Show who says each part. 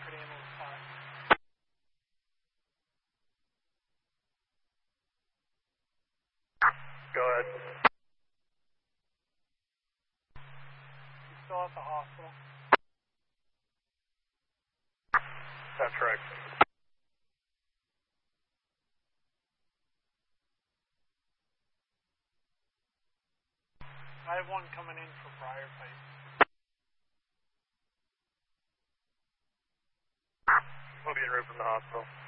Speaker 1: could handle the spot.
Speaker 2: Go ahead.
Speaker 1: He's still at the hospital.
Speaker 2: That's correct.
Speaker 1: I have one coming in for Briar Pipe.
Speaker 2: We'll be en route from the hospital.